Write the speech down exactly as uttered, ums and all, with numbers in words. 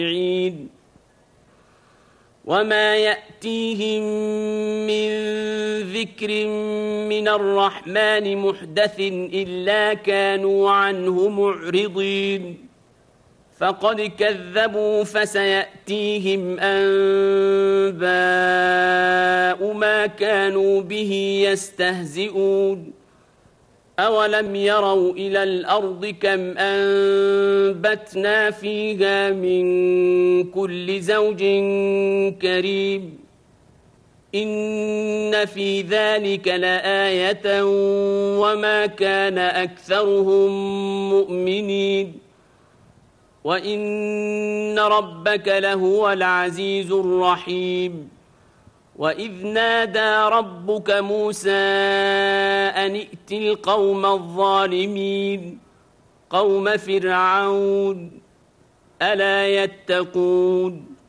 وما يأتيهم من ذكر من الرحمن محدث إلا كانوا عنه معرضين فقد كذبوا فسيأتيهم أنباء ما كانوا به يستهزئون أولم يروا إلى الأرض كم أنبتنا فيها من كل زوج كريم إن في ذلك لآية وما كان أكثرهم مؤمنين وإن ربك لهو العزيز الرحيم وإذ نادى ربك موسى أن ائت القوم الظالمين قوم فرعون ألا يتقون